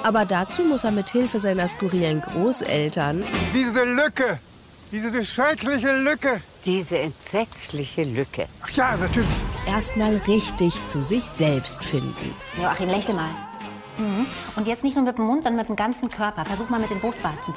Aber dazu muss er mit Hilfe seiner skurrilen Großeltern Diese Lücke, diese schreckliche Lücke. Diese entsetzliche Lücke. Ach ja, natürlich. erstmal richtig zu sich selbst finden. Joachim, lächel mal. Und jetzt nicht nur mit dem Mund, sondern mit dem ganzen Körper. Versuch mal mit den Brustwarzen